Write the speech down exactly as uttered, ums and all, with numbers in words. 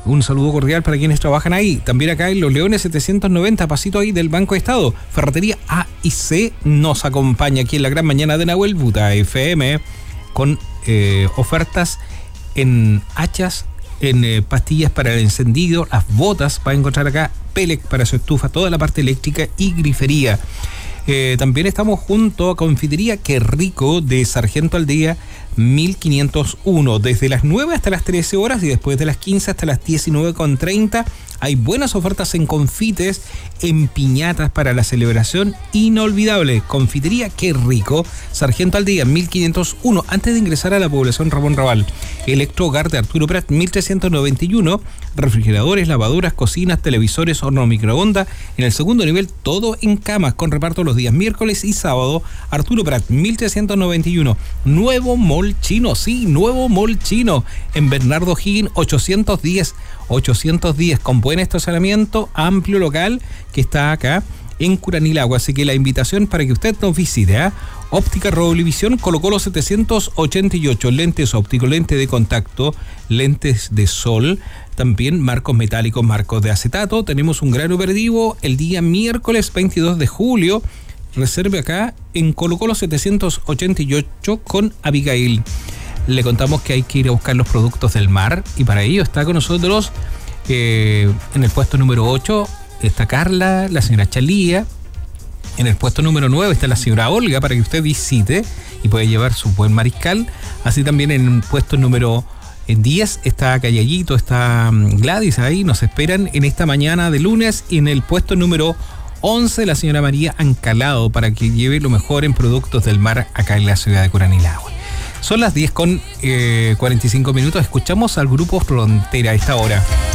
Un saludo cordial para quienes trabajan ahí. También acá en Los Leones setecientos noventa, pasito ahí del Banco de Estado. Ferretería A y C nos acompaña aquí en la gran mañana de Nahuel Buta F M con eh, ofertas en hachas, en eh, pastillas para el encendido, las botas, va a encontrar acá Pelec para su estufa, toda la parte eléctrica y grifería. Eh, también estamos junto a Confitería Qué Rico de Sargento Aldea mil quinientos uno, desde las nueve hasta las trece horas y después de las quince hasta las diecinueve con treinta. Hay buenas ofertas en confites, en piñatas para la celebración inolvidable. Confitería Qué Rico, Sargento Aldea mil quinientos uno, antes de ingresar a la población Ramón Raval. Electrohogar de Arturo Prat mil trescientos noventa y uno, refrigeradores, lavadoras, cocinas, televisores, horno microondas. En el segundo nivel, todo en camas, con reparto los días miércoles y sábado. Arturo Prat mil trescientos noventa y uno. Nuevo Mall Chino, sí, nuevo Mall Chino, en Bernardo Higgins ochocientos diez, ochocientos diez, con buen estacionamiento, amplio local que está acá en Curanilagua. Así que la invitación para que usted nos visite, ¿eh? Óptica Roblivisión, Colo Colo setecientos ochenta y ocho, lentes ópticos, lentes de contacto, lentes de sol, también marcos metálicos, marcos de acetato. Tenemos un gran operativo el día miércoles veintidós de julio. Reserve acá en Colo Colo setecientos ochenta y ocho con Abigail. Le contamos que hay que ir a buscar los productos del mar y para ello está con nosotros eh, en el puesto número ocho está Carla, la señora Chalía. En el puesto número nueve está la señora Olga para que usted visite y puede llevar su buen mariscal. Así también en el puesto número diez está Callallito, está Gladys ahí, nos esperan en esta mañana de lunes. Y en el puesto número once la señora María Ancalado para que lleve lo mejor en productos del mar acá en la ciudad de Curanilagua. Son las diez con cuarenta y cinco minutos, escuchamos al Grupo Frontera a esta hora.